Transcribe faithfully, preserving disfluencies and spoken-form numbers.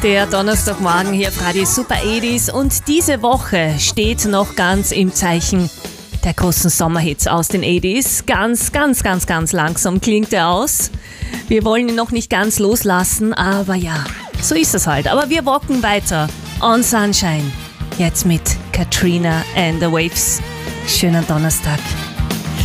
Der Donnerstagmorgen hier auf Radio Super achtzig und diese Woche steht noch ganz im Zeichen der großen Sommerhits aus den achtzig. Ganz, ganz, ganz, ganz langsam klingt er aus. Wir wollen ihn noch nicht ganz loslassen, aber ja, so ist es halt. Aber wir rocken weiter. On Sunshine. Jetzt mit Katrina and the Waves. Schönen Donnerstag.